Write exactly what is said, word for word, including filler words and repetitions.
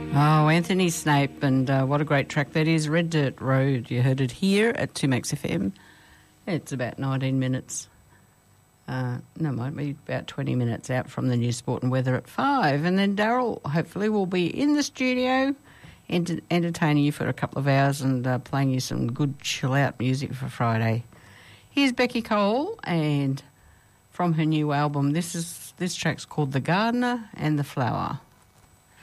Oh, Anthony Snape, and uh, what a great track that is. Red Dirt Road. You heard it here at two Max F M. It's about nineteen minutes. Uh, no, it might be about twenty minutes out from the news, sport and weather at five. And then Daryl, hopefully, will be in the studio ent- entertaining you for a couple of hours and uh, playing you some good chill-out music for Friday. Here's Becky Cole, and from her new album, this is this track's called The Gardener and the Flower.